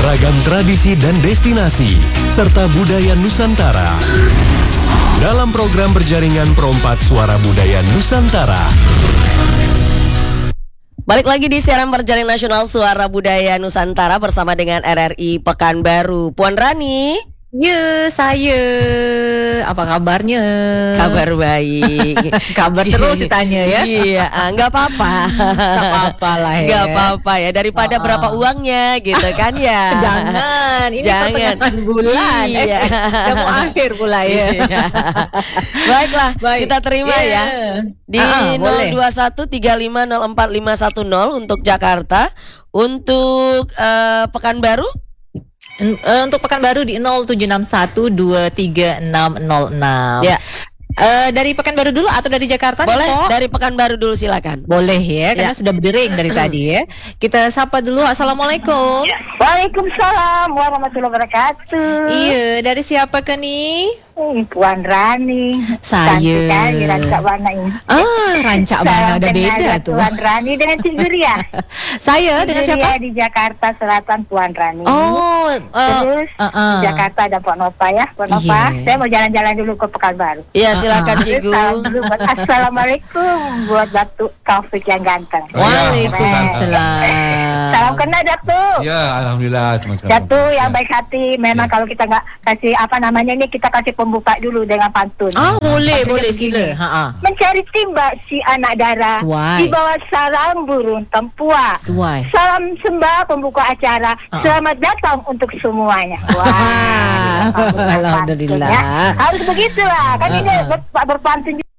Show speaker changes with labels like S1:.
S1: Ragam tradisi dan destinasi, serta budaya Nusantara. Dalam program berjaringan Perompak Suara Budaya Nusantara.
S2: Balik lagi di siaran berjaring nasional Suara Budaya Nusantara bersama dengan RRI Pekanbaru. Puan Rani.
S3: Ya, saya. Apa kabarnya?
S2: Kabar baik.
S3: Kabar terus ditanya ya.
S2: Iya, nggak apa-apa.
S3: Nggak apa-apa lah ya.
S2: Nggak apa-apa ya, daripada berapa uangnya gitu kan ya.
S3: Jangan, ini pertengahan bulan.
S2: Iya.
S3: Udah mau akhir pula ya.
S2: Iya. Baiklah, kita terima ya. Di 02135045510 untuk Jakarta. Untuk Pekanbaru?
S3: Untuk Pekanbaru di 0761236606.
S2: Ya.
S3: Dari Pekanbaru dulu atau dari Jakarta?
S2: Boleh,
S3: nih,
S2: dari Pekanbaru dulu silakan.
S3: Boleh ya, karena sudah berdering dari tadi ya. Kita sapa dulu. Assalamualaikum.
S4: Waalaikumsalam warahmatullahi wabarakatuh.
S3: Iya, dari siapa ke nih?
S4: Puan Rani.
S3: Saya.
S4: Cantik kali Rancak Bana ini.
S3: Rancak Bana udah beda tuh.
S4: Puan Rani dengan Cik Zuria.
S3: Saya dengan siapa?
S4: Di Jakarta Selatan, Puan Rani.
S3: Terus
S4: di Jakarta ada Pak Nova ya. Pak Nova, saya mau jalan-jalan dulu ke Pekanbaru.
S2: Iya, silakan Cigu.
S4: Assalamualaikum buat Datuk Taufik yang ganteng.
S3: Waalaikumsalam.
S4: Salam kenal Datuk.
S5: Ya, alhamdulillah.
S4: Datuk yang baik hati. Memang kalau kita nggak kasih ini, kita kasih pembuka dulu dengan pantun.
S3: Boleh sila.
S4: Mencari timba si anak dara di bawah sarang burung tempua. Salam sembah pembuka acara. Selamat datang untuk semuanya. Wah,
S3: alhamdulillah.
S4: Harus begitulah. Kan ini berpantun.